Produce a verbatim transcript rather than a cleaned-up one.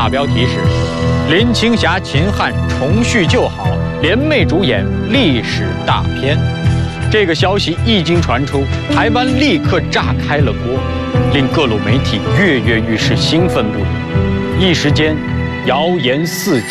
大标题是“林青霞、秦汉重叙旧好，联袂主演历史大片”。这个消息一经传出，台湾立刻炸开了锅，令各路媒体跃跃欲试，兴奋不已。一时间，谣言四起。